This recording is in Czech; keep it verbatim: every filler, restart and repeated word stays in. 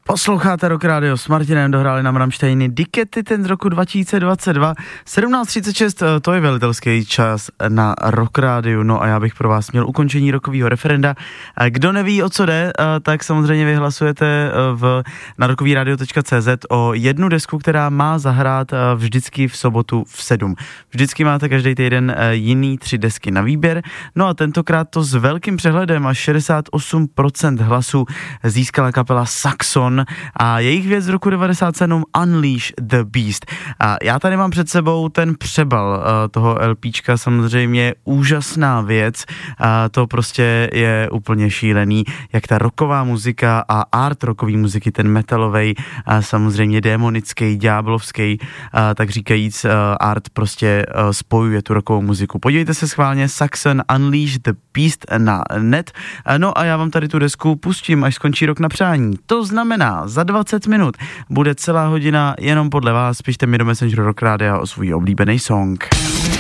Posloucháte Rock Radio s Martinem, dohráli nám Rammsteiny Dikety ten z roku dva tisíce dvacet dva. sedmnáct třicet šest, to je velitelský čas na Rock Radio, no a já bych pro vás měl ukončení rokového referenda. Kdo neví, o co jde, tak samozřejmě vyhlasujete v, na rokovýradio tečka cé zet o jednu desku, která má zahrát vždycky v sobotu v sedm. Vždycky máte každý týden jiný tři desky na výběr, no a tentokrát to s velkým přehledem, až šedesát osm procent hlasů získala kapela Saxon a jejich věc z roku devadesát sedm Unleash the Beast. A já tady mám před sebou ten přebal uh, toho LPčka, samozřejmě úžasná věc, a to prostě je úplně šílený, jak ta rocková muzika a art rockový muziky, ten metalovej a samozřejmě démonický, ďáblovský, a tak říkajíc uh, art prostě uh, spojuje tu rockovou muziku. Podívejte se schválně Saxon Unleash the Beast na net. No a já vám tady tu desku pustím, až skončí Rok na přání. To znamená, za dvacet minut bude celá hodina jenom podle vás. Pište mi do Messengeru Rock Rádia o svůj oblíbený song.